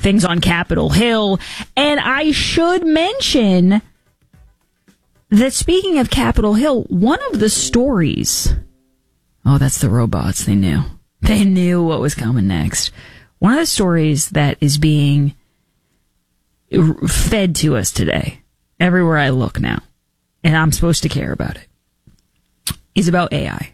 things on Capitol Hill. And I should mention that speaking of Capitol Hill, one of the stories... Oh, that's the robots. They knew. They knew what was coming next. One of the stories that is being fed to us today, everywhere I look now, and I'm supposed to care about it, is about AI.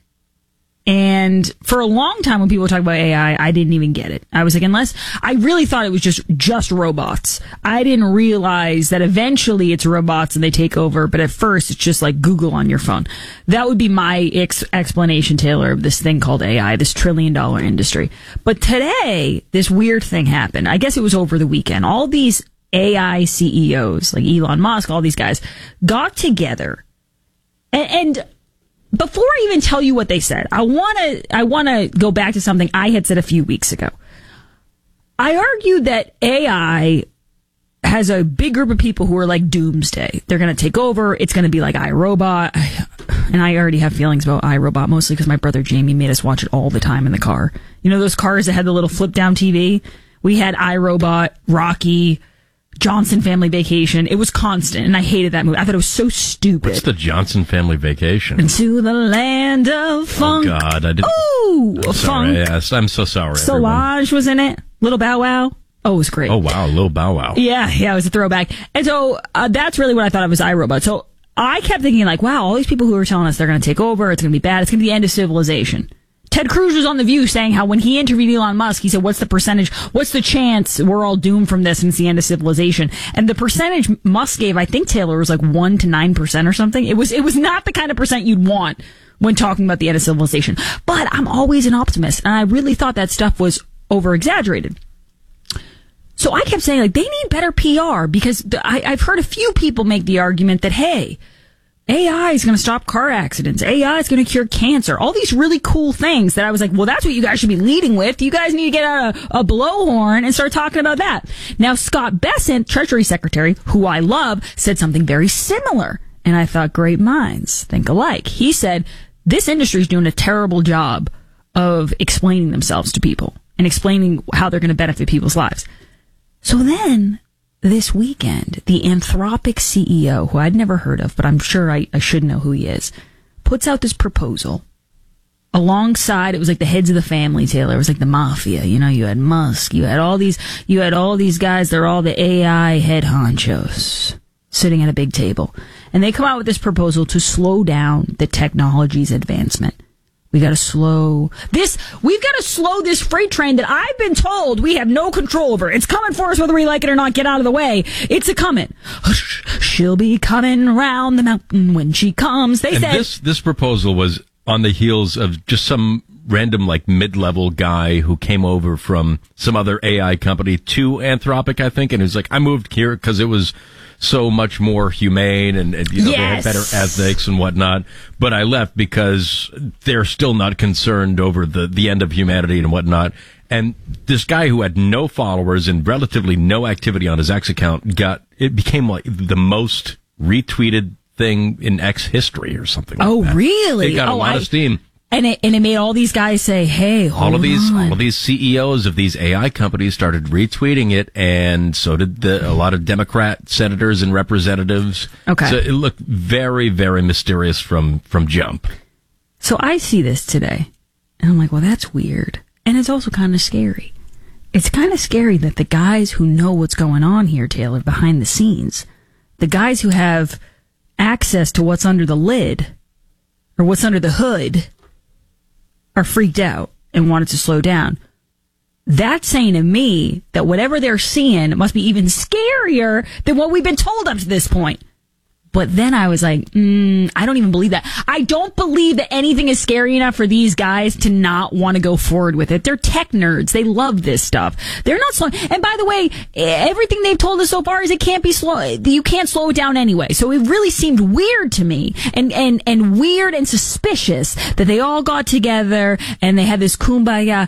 And for a long time when people talk about AI, I didn't even get it. I was like, unless I really thought it was just robots. I didn't realize that eventually it's robots and they take over, but at first it's just like Google on your phone. That would be my explanation, Taylor, of this thing called AI, this $1 trillion industry. But today, this weird thing happened. I guess it was over the weekend. All these AI CEOs, like Elon Musk, all these guys, got together and before I even tell you what they said, I want to go back to something I had said a few weeks ago. I argued that AI has a big group of people who are like doomsday. They're going to take over. It's going to be like iRobot. And I already have feelings about iRobot, mostly because my brother Jamie made us watch it all the time in the car. You know those cars that had the little flip down TV? We had iRobot, Rocky, Johnson Family Vacation. It was constant, and I hated that movie. I thought it was so stupid. What's the Johnson Family Vacation? Into the land of funk. Oh, God. I didn't. Ooh, I'm sorry. funk. Yes, I'm so sorry. Solange was in it. Little Bow Wow. Oh, it was great. Oh, wow. Little Bow Wow. Yeah, it was a throwback. And so that's really what I thought of as iRobot. So I kept thinking, like, wow, all these people who are telling us they're going to take over, it's going to be bad, it's going to be the end of civilization. Ted Cruz was on The View saying how when he interviewed Elon Musk, he said, what's the percentage, what's the chance we're all doomed from this and it's the end of civilization? And the percentage Musk gave, I think, Taylor, was like 1 to 9% or something. It was not the kind of percent you'd want when talking about the end of civilization. But I'm always an optimist, and I really thought that stuff was over-exaggerated. So I kept saying, like, they need better PR, because I've heard a few people make the argument that, hey, AI is going to stop car accidents. AI is going to cure cancer. All these really cool things that I was like, well, that's what you guys should be leading with. You guys need to get out a blowhorn and start talking about that. Now, Scott Bessent, Treasury Secretary, who I love, said something very similar. And I thought, great minds think alike. He said, this industry is doing a terrible job of explaining themselves to people and explaining how they're going to benefit people's lives. So then, this weekend, the Anthropic CEO, who I'd never heard of, but I'm sure I should know who he is, puts out this proposal alongside, it was like the heads of the family, Taylor. It was like the mafia. You know, you had Musk, you had all these guys, they're all the AI head honchos sitting at a big table. And they come out with this proposal to slow down the technology's advancement. We've got to slow this freight train that I've been told we have no control over. It's coming for us whether we like it or not. Get out of the way. It's a coming. She'll be coming round the mountain when she comes. They said this proposal was on the heels of just some random, like, mid-level guy who came over from some other AI company to Anthropic, I think, and he's like, I moved here because it was so much more humane and you know, they had better ethics and whatnot. But I left because they're still not concerned over the end of humanity and whatnot. And this guy who had no followers and relatively no activity on his X account it became like the most retweeted thing in X history or something like that. Oh, really? It got a lot of steam. And it made all these guys say, hey, hold on. All of these CEOs of these AI companies started retweeting it, and so did a lot of Democrat senators and representatives. Okay. So it looked very, very mysterious from jump. So I see this today, and I'm like, well, that's weird. And it's also kind of scary. It's kind of scary that the guys who know what's going on here, Taylor, behind the scenes, the guys who have access to what's under the lid, or what's under the hood, are freaked out and wanted to slow down. That's saying to me that whatever they're seeing must be even scarier than what we've been told up to this point. But then I was like, I don't even believe that. I don't believe that anything is scary enough for these guys to not want to go forward with it. They're tech nerds. They love this stuff. They're not slow. And by the way, everything they've told us so far is it can't be slow. You can't slow it down anyway. So it really seemed weird to me and weird and suspicious that they all got together and they had this kumbaya.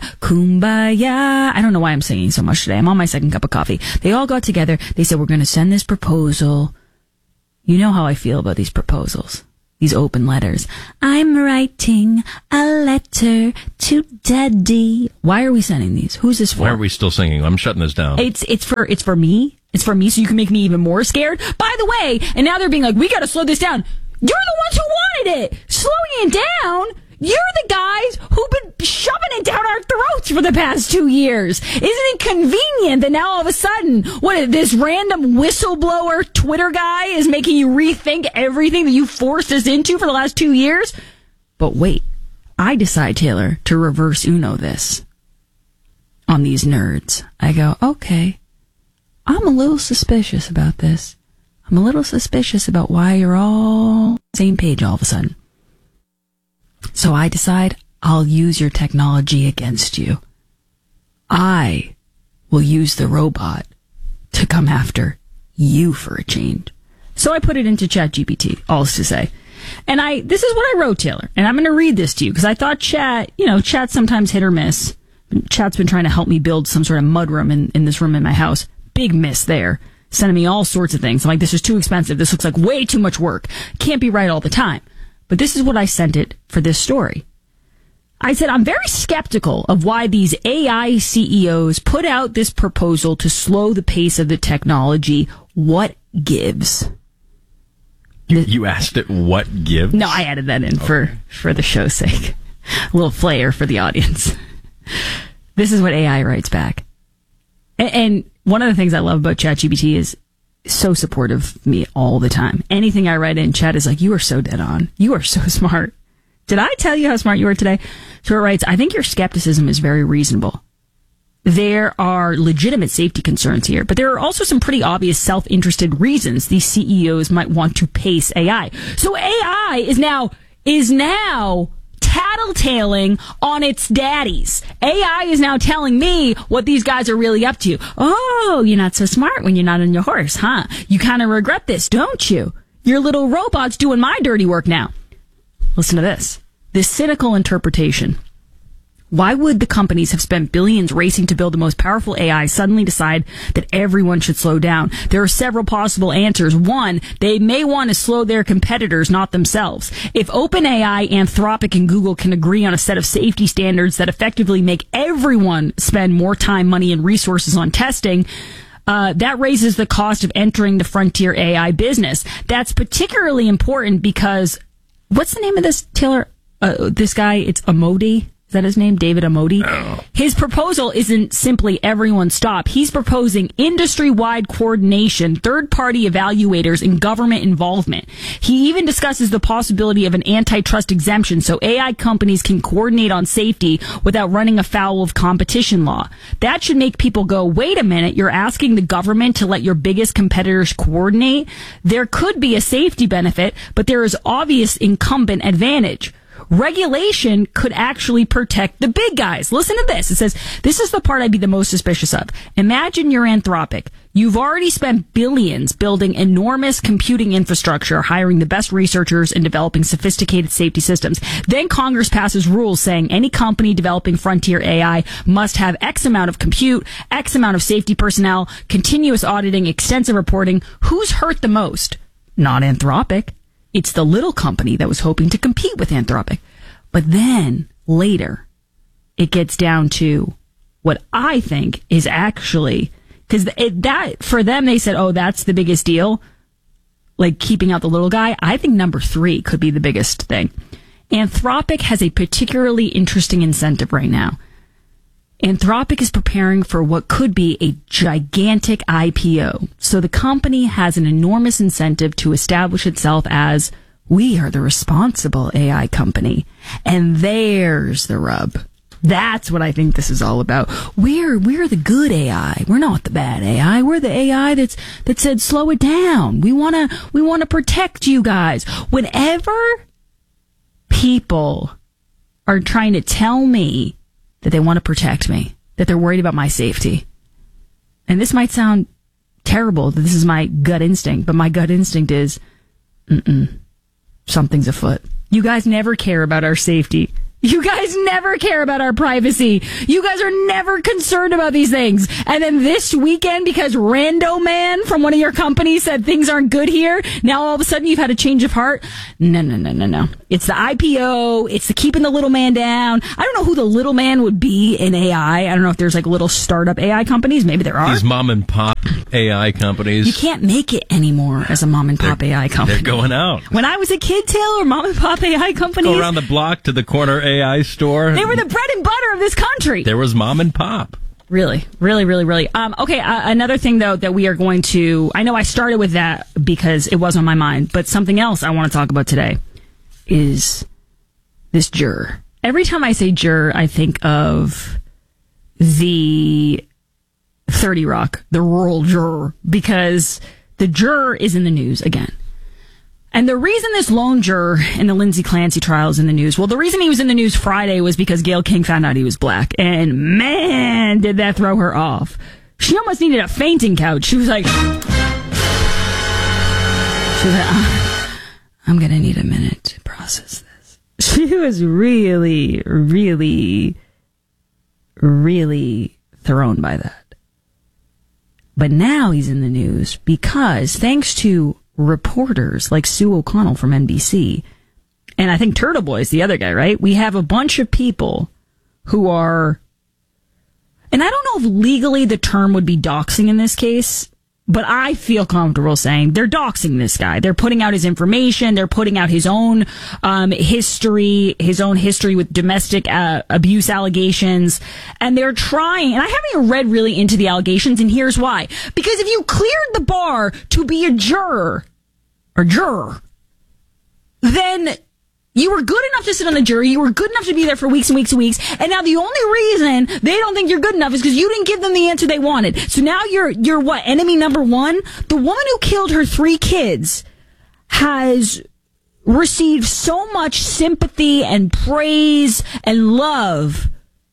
I don't know why I'm singing so much today. I'm on my second cup of coffee. They all got together. They said, we're going to send this proposal. You know how I feel about these proposals. these open letters. I'm writing a letter to Daddy. Why are we sending these? Who's this for? Why are we still singing? I'm shutting this down. It's for me. It's for me, so you can make me even more scared. By the way, and now they're being like, we got to slow this down. You're the ones who wanted it. Slowing it down. You're the guys who've been shoving it down our throats for the past 2 years. Isn't it convenient that now all of a sudden, this random whistleblower Twitter guy is making you rethink everything that you forced us into for the last 2 years? But wait, I decide, Taylor, to reverse Uno this on these nerds. I go, okay, I'm a little suspicious about this. I'm a little suspicious about why you're all same page all of a sudden. So I decide I'll use your technology against you. I will use the robot to come after you for a change. So I put it into ChatGPT, all is to say. And this is what I wrote, Taylor. And I'm going to read this to you because I thought chat's sometimes hit or miss. Chat's been trying to help me build some sort of mudroom in this room in my house. Big miss there. Sending me all sorts of things. I'm like, this is too expensive. This looks like way too much work. Can't be right all the time. But this is what I sent it for this story. I said, I'm very skeptical of why these AI CEOs put out this proposal to slow the pace of the technology. What gives? You asked it what gives? No, I added that in for the show's sake. A little flair for the audience. This is what AI writes back. And one of the things I love about ChatGPT is so supportive of me all the time. Anything I write in, Chat is like, you are so dead on. You are so smart. Did I tell you how smart you are today? So it writes, I think your skepticism is very reasonable. There are legitimate safety concerns here, but there are also some pretty obvious self-interested reasons these CEOs might want to pace AI. So AI is now tattletaling on its daddies. AI is now telling me what these guys are really up to. Oh, you're not so smart when you're not on your horse, huh? You kind of regret this, don't you? Your little robot's doing my dirty work now. Listen to this. This cynical interpretation. Why would the companies have spent billions racing to build the most powerful AI suddenly decide that everyone should slow down? There are several possible answers. One, they may want to slow their competitors, not themselves. If OpenAI, Anthropic, and Google can agree on a set of safety standards that effectively make everyone spend more time, money, and resources on testing, that raises the cost of entering the frontier AI business. That's particularly important because, what's the name of this, Taylor? This guy, it's Amodi. Is that his name? David Amodi? Oh. His proposal isn't simply everyone stop. He's proposing industry-wide coordination, third-party evaluators, and government involvement. He even discusses the possibility of an antitrust exemption so AI companies can coordinate on safety without running afoul of competition law. That should make people go, wait a minute, you're asking the government to let your biggest competitors coordinate? There could be a safety benefit, but there is obvious incumbent advantage. Regulation could actually protect the big guys. Listen to this. It says, this is the part I'd be the most suspicious of. Imagine you're Anthropic. You've already spent billions building enormous computing infrastructure, hiring the best researchers, and developing sophisticated safety systems. Then Congress passes rules saying any company developing frontier AI must have X amount of compute, X amount of safety personnel, continuous auditing, extensive reporting. Who's hurt the most? Not Anthropic. It's the little company that was hoping to compete with Anthropic. But then, later, it gets down to what I think is actually, because that, for them, they said, oh, that's the biggest deal, like keeping out the little guy. I think number 3 could be the biggest thing. Anthropic has a particularly interesting incentive right now. Anthropic is preparing for what could be a gigantic IPO. So the company has an enormous incentive to establish itself as, we are the responsible AI company. And there's the rub. That's what I think this is all about. We're the good AI. We're not the bad AI. We're the AI that said slow it down. We wanna protect you guys. Whenever people are trying to tell me that they want to protect me, that they're worried about my safety. And this might sound terrible, that this is my gut instinct, but my gut instinct is, something's afoot. You guys never care about our safety. You guys never care about our privacy. You guys are never concerned about these things. And then this weekend, because Rando Man from one of your companies said things aren't good here, now all of a sudden you've had a change of heart? No. It's the IPO. It's the keeping the little man down. I don't know who the little man would be in AI. I don't know if there's like little startup AI companies. Maybe there are. These mom and pop AI companies. You can't make it anymore as a mom and pop AI company. They're going out. When I was a kid, Taylor, mom and pop AI companies. Go around the block to the corner AI store. They were the bread and butter of this country. There was mom and pop. Really. Okay, another thing, though, that we are going to... I know I started with that because it was on my mind, but something else I want to talk about today is this juror. Every time I say juror, I think of the 30 Rock, the rural juror, because the juror is in the news again. And the reason this lone juror in the Lindsay Clancy trial is in the news, well, the reason he was in the news Friday was because Gayle King found out he was black. And man, did that throw her off. She almost needed a fainting couch. She was like, I'm going to need a minute to process this. She was really, really, really thrown by that. But now he's in the news because thanks to reporters like Sue O'Connell from NBC, and I think Turtle Boy's the other guy, right? We have a bunch of people who are, and I don't know if legally the term would be doxing in this case, but I feel comfortable saying they're doxing this guy. They're putting out his information. They're putting out his own history with domestic abuse allegations. And they're trying, and I haven't even read really into the allegations, and here's why. Because if you cleared the bar to be a juror, then you were good enough to sit on the jury. You were good enough to be there for weeks and weeks and weeks. And now the only reason they don't think you're good enough is because you didn't give them the answer they wanted. So now you're what? Enemy number one? The woman who killed her 3 kids has received so much sympathy and praise and love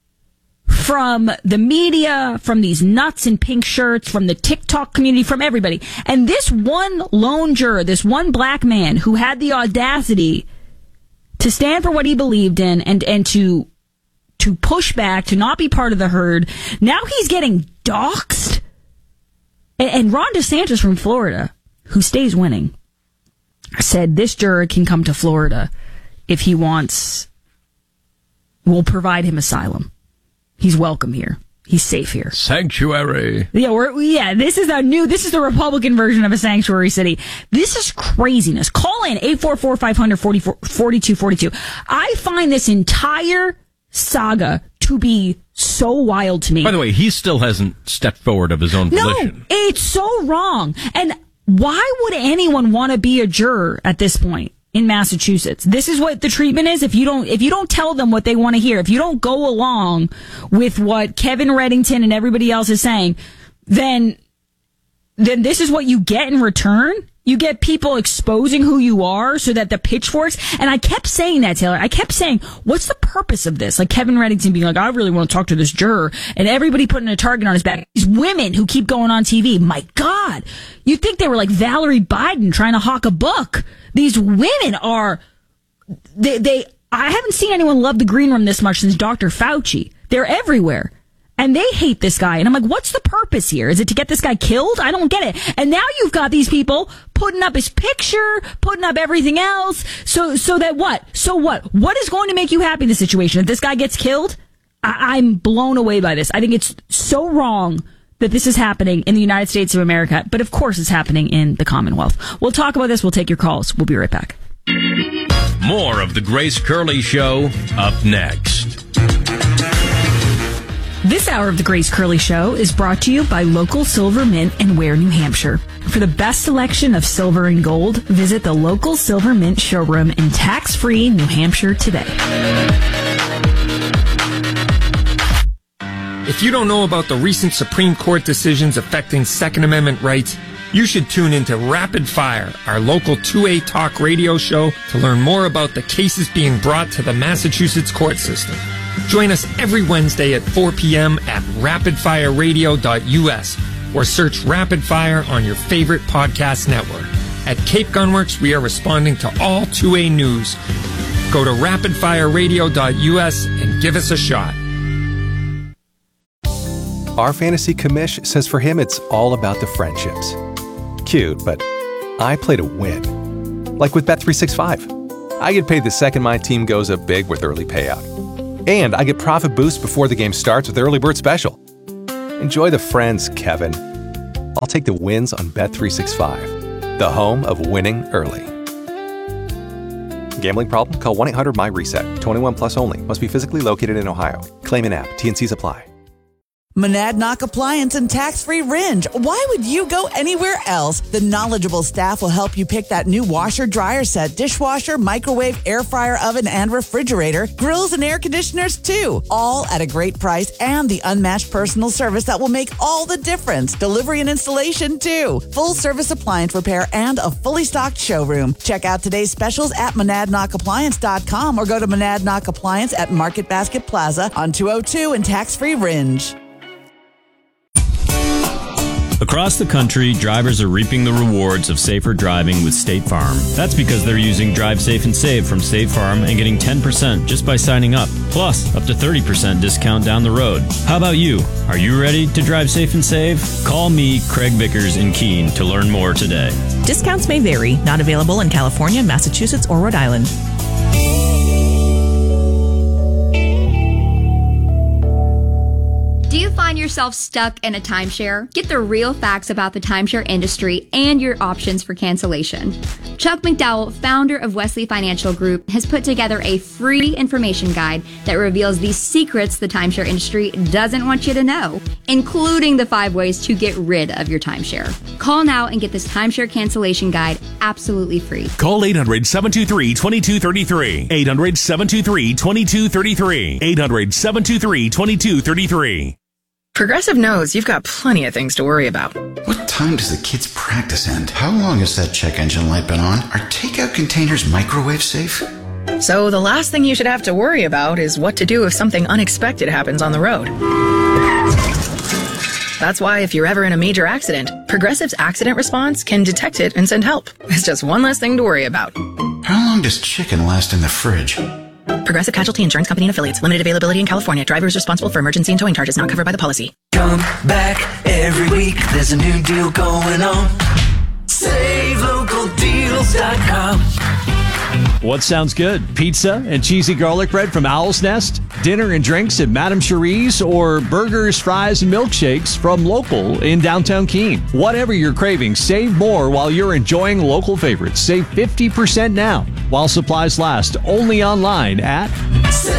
from the media, from these nuts in pink shirts, from the TikTok community, from everybody. And this one lone juror, this one black man who had the audacity to stand for what he believed in and to push back, to not be part of the herd. Now he's getting doxxed. And Ron DeSantis from Florida, who stays winning, said this juror can come to Florida if he wants. We'll provide him asylum. He's welcome here. He's safe here. Sanctuary. Yeah, this is the Republican version of a sanctuary city. This is craziness. Call in 844-500-4242. I find this entire saga to be so wild to me. By the way, he still hasn't stepped forward of his own volition. No, it's so wrong. And why would anyone want to be a juror at this point in Massachusetts? This is what the treatment is. If you don't tell them what they want to hear, if you don't go along with what Kevin Reddington and everybody else is saying, then this is what you get in return. You get people exposing who you are so that the pitchforks, and I kept saying that, Taylor. I kept saying, what's the purpose of this? Like Kevin Reddington being like, I really want to talk to this juror, and everybody putting a target on his back. These women who keep going on TV. My God. You'd think they were like Valerie Biden trying to hawk a book. These women are, I haven't seen anyone love the green room this much since Dr. Fauci. They're everywhere. And they hate this guy. And I'm like, what's the purpose here? Is it to get this guy killed? I don't get it. And now you've got these people putting up his picture, putting up everything else. So that what? So what? What is going to make you happy in this situation? If this guy gets killed? I'm blown away by this. I think it's so wrong that this is happening in the United States of America. But of course it's happening in the Commonwealth. We'll talk about this. We'll take your calls. We'll be right back. More of the Grace Curley Show up next. This hour of the Grace Curley Show is brought to you by local Silver Mint in Ware, New Hampshire. For the best selection of silver and gold, visit the local Silver Mint showroom in tax-free New Hampshire today. If you don't know about the recent Supreme Court decisions affecting Second Amendment rights, you should tune into Rapid Fire, our local 2A talk radio show, to learn more about the cases being brought to the Massachusetts court system. Join us every Wednesday at 4 p.m. at rapidfireradio.us or search Rapid Fire on your favorite podcast network. At Cape Gunworks, we are responding to all 2A news. Go to rapidfireradio.us and give us a shot. Our fantasy commish says for him it's all about the friendships. Cute, but I play to win. Like with Bet365. I get paid the second my team goes up big with early payout. And I get profit boost before the game starts with Early Bird Special. Enjoy the friends, Kevin. I'll take the wins on Bet365, the home of winning early. Gambling problem? Call 1-800-MY-RESET. 21 plus only. Must be physically located in Ohio. Claim in app. T&Cs apply. Monadnock Appliance and Tax-Free Ringe. Why would you go anywhere else? The knowledgeable staff will help you pick that new washer, dryer set, dishwasher, microwave, air fryer, oven, and refrigerator, grills and air conditioners too. All at a great price and the unmatched personal service that will make all the difference. Delivery and installation too. Full service appliance repair and a fully stocked showroom. Check out today's specials at monadnockappliance.com or go to Monadnock Appliance at Market Basket Plaza on 202 and Tax-Free Ringe. Across the country, drivers are reaping the rewards of safer driving with State Farm. That's because they're using Drive Safe and Save from State Farm and getting 10% just by signing up. Plus, up to 30% discount down the road. How about you? Are you ready to drive safe and save? Call me, Craig Vickers in Keene, to learn more today. Discounts may vary. Not available in California, Massachusetts, or Rhode Island. Do you find yourself stuck in a timeshare? Get the real facts about the timeshare industry and your options for cancellation. Chuck McDowell, founder of Wesley Financial Group, has put together a free information guide that reveals the secrets the timeshare industry doesn't want you to know, including the 5 ways to get rid of your timeshare. Call now and get this timeshare cancellation guide absolutely free. Call 800-723-2233. 800-723-2233. 800-723-2233. Progressive knows you've got plenty of things to worry about. What time does the kids' practice end? How long has that check engine light been on? Are takeout containers microwave safe? So the last thing you should have to worry about is what to do if something unexpected happens on the road. That's why if you're ever in a major accident, Progressive's accident response can detect it and send help. It's just one less thing to worry about. How long does chicken last in the fridge? Progressive Casualty Insurance Company and Affiliates. Limited availability in California. Driver is responsible for emergency and towing charges not covered by the policy. Come back every week. There's a new deal going on. SaveLocalDeals.com. What sounds good? Pizza and cheesy garlic bread from Owl's Nest? Dinner and drinks at Madame Cherie's? Or burgers, fries, and milkshakes from Local in downtown Keene? Whatever you're craving, save more while you're enjoying local favorites. Save 50% now while supplies last. Only online at